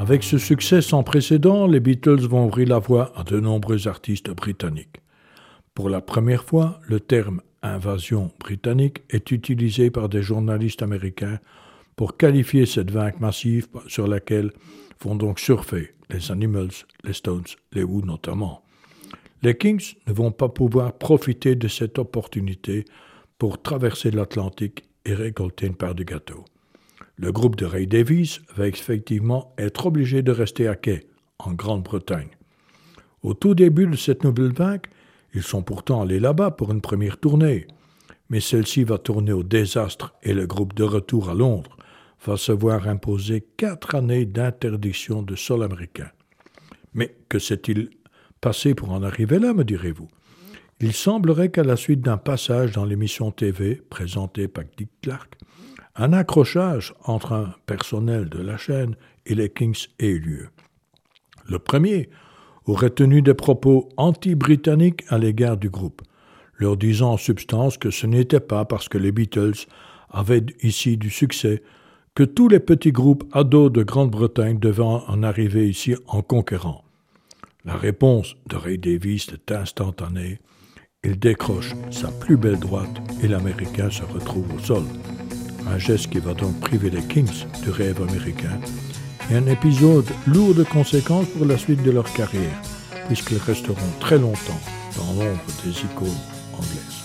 Avec ce succès sans précédent, les Beatles vont ouvrir la voie à de nombreux artistes britanniques. Pour la première fois, le terme « invasion britannique » est utilisé par des journalistes américains pour qualifier cette vague massive sur laquelle vont donc surfer les Animals, les Stones, les Who notamment. Les Kings ne vont pas pouvoir profiter de cette opportunité pour traverser l'Atlantique et récolter une part du gâteau. Le groupe de Ray Davies va effectivement être obligé de rester à quai, en Grande-Bretagne. Au tout début de cette nouvelle vague, ils sont pourtant allés là-bas pour une première tournée, mais celle-ci va tourner au désastre et le groupe de retour à Londres va se voir imposer 4 années d'interdiction de sol américain. Mais que s'est-il passé pour en arriver là, me direz-vous? Il semblerait qu'à la suite d'un passage dans l'émission TV présentée par Dick Clark, un accrochage entre un personnel de la chaîne et les Kings ait eu lieu. Le premier aurait tenu des propos anti-britanniques à l'égard du groupe, leur disant en substance que ce n'était pas parce que les Beatles avaient ici du succès que tous les petits groupes ados de Grande-Bretagne devaient en arriver ici en conquérant. La réponse de Ray Davies est instantanée. Il décroche sa plus belle droite et l'Américain se retrouve au sol. Un geste qui va donc priver les Kings du rêve américain et un épisode lourd de conséquences pour la suite de leur carrière, puisqu'ils resteront très longtemps dans l'ombre des icônes anglaises.